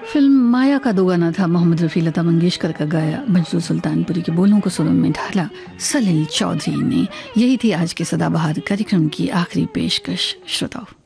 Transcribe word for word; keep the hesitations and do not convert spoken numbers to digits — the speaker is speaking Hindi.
फिल्म माया का दो गाना था मोहम्मद रफ़ी लता मंगेशकर का गाया, मंजूर सुल्तानपुरी के बोलों को सुरों में ढाला सलील चौधरी ने। यही थी आज के सदाबहार कार्यक्रम की आखिरी पेशकश। श्रोताओं,